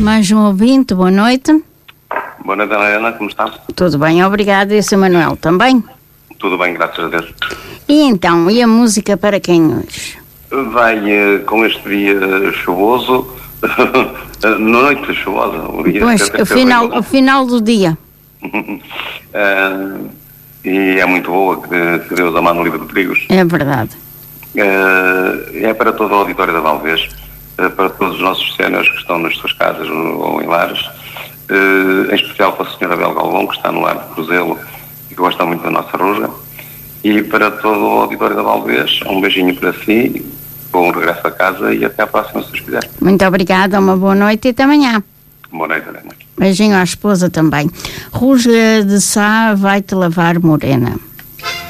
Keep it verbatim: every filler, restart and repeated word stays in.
Mais um ouvinte, boa noite. Boa noite, Ana, como está? Tudo bem, obrigado. E o seu Manuel também? Tudo bem, graças a Deus. E então, e a música para quem hoje? Vai uh, com este dia chuvoso, na noite chuvosa. O dia Pois, o final, o final do dia. uh, e é muito boa, que, que Deus a mão no livro de perigos. É verdade. Uh, é para todo o auditório da Valdez, uh, para todos os nossos séniores que estão nas suas casas ou em lares, uh, em especial para a senhora Bel Galvão, que está no lar de Cruzelo e que gosta muito da nossa rusga, e para todo o auditório da Valdez, um beijinho para si, bom regresso a casa e até à próxima, se Deus quiser. Muito obrigada, uma boa noite e até amanhã. Boa noite, Helena. Beijinho à esposa também. Rusga de Sá vai-te lavar morena.